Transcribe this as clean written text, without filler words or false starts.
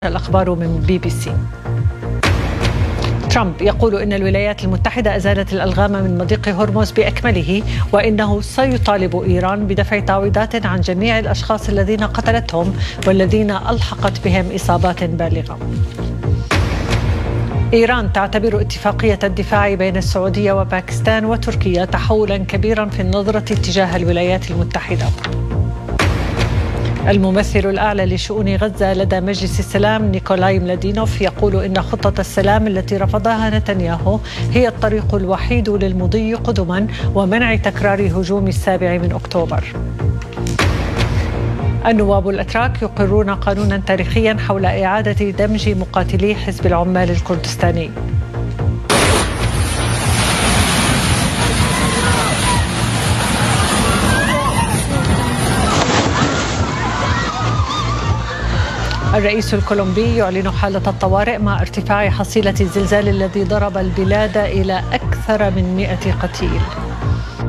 الأخبار من BBC. ترامب يقول إن الولايات المتحدة أزالت الألغام من مضيق هرمز بأكمله، وإنه سيطالب إيران بدفع تعويضات عن جميع الأشخاص الذين قتلتهم والذين ألحقت بهم إصابات بالغة. إيران تعتبر اتفاقية الدفاع بين السعودية وباكستان وتركيا تحولا كبيرا في النظرة تجاه الولايات المتحدة. الممثل الأعلى لشؤون غزة لدى مجلس السلام نيكولاي ملادينوف يقول إن خطة السلام التي رفضها نتنياهو هي الطريق الوحيد للمضي قدما ومنع تكرار هجوم 7 أكتوبر. النواب الأتراك يقرون قانونا تاريخيا حول إعادة دمج مقاتلي حزب العمال الكردستاني. الرئيس الكولومبي يعلن حالة الطوارئ مع ارتفاع حصيلة الزلزال الذي ضرب البلاد إلى أكثر من 100 قتيل.